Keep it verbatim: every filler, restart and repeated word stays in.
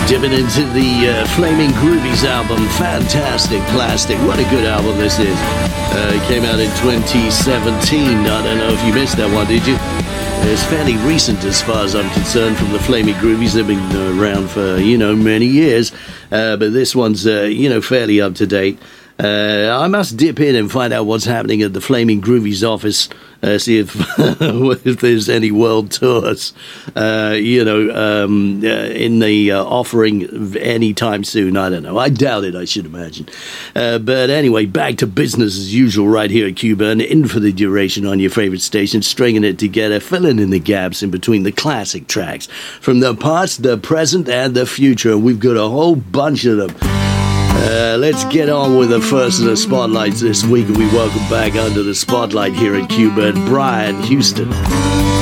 Dipping into the uh, Flaming Groovies album, Fantastic Plastic. What a good album this is. Uh, it came out in twenty seventeen. I don't know if you missed that one, did you? It's fairly recent as far as I'm concerned from the Flaming Groovies. They've been uh, around for, you know, many years. Uh, but this one's, uh, you know, fairly up to date. Uh, I must dip in and find out what's happening at the Flaming Groovies office, uh, see if, if there's any world tours, uh, you know, um, uh, in the uh, offering anytime soon. I don't know. I doubt it, I should imagine. Uh, but anyway, back to business as usual right here at Cuba, and in for the duration on your favorite station, stringing it together, filling in the gaps in between the classic tracks from the past, the present, and the future. And we've got a whole bunch of them. Uh, let's get on with the first of the spotlights this week, and we welcome back under the spotlight here in Cuba, Brian Houston.